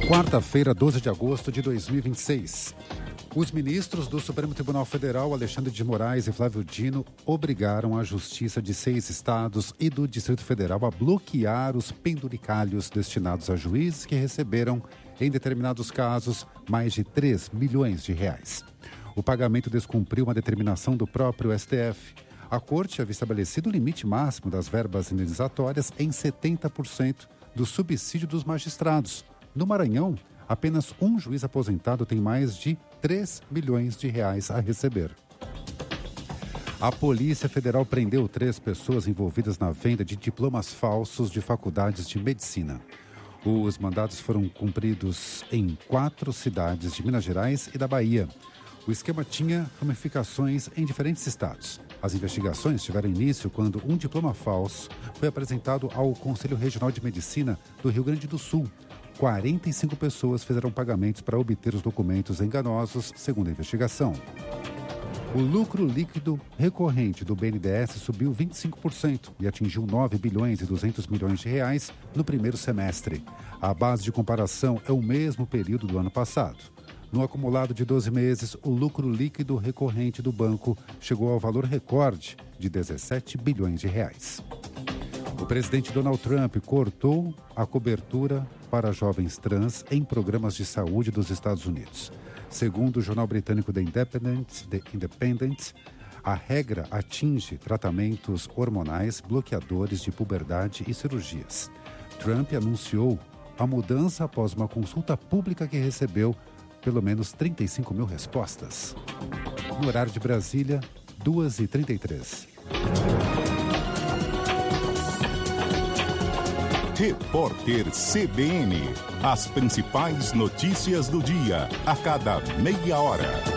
Quarta-feira, 12 de agosto de 2026. Os ministros do Supremo Tribunal Federal, Alexandre de Moraes e Flávio Dino, obrigaram a Justiça de 6 estados e do Distrito Federal a bloquear os penduricalhos destinados a juízes que receberam, em determinados casos, mais de 3 milhões de reais. O pagamento descumpriu uma determinação do próprio STF. A Corte havia estabelecido o limite máximo das verbas indenizatórias em 70% do subsídio dos magistrados. No Maranhão, apenas um juiz aposentado tem mais de 3 milhões de reais a receber. A Polícia Federal prendeu 3 pessoas envolvidas na venda de diplomas falsos de faculdades de medicina. Os mandados foram cumpridos em 4 cidades de Minas Gerais e da Bahia. O esquema tinha ramificações em diferentes estados. As investigações tiveram início quando um diploma falso foi apresentado ao Conselho Regional de Medicina do Rio Grande do Sul. 45 pessoas fizeram pagamentos para obter os documentos enganosos, segundo a investigação. O lucro líquido recorrente do BNDES subiu 25% e atingiu 9 bilhões e 200 milhões de reais no primeiro semestre. A base de comparação é o mesmo período do ano passado. No acumulado de 12 meses, o lucro líquido recorrente do banco chegou ao valor recorde de 17 bilhões de reais. O presidente Donald Trump cortou a cobertura para jovens trans em programas de saúde dos Estados Unidos. Segundo o jornal britânico The Independent, a regra atinge tratamentos hormonais, bloqueadores de puberdade e cirurgias. Trump anunciou a mudança após uma consulta pública que recebeu pelo menos 35 mil respostas. No horário de Brasília, 2h33. Repórter CBN. As principais notícias do dia, a cada meia hora.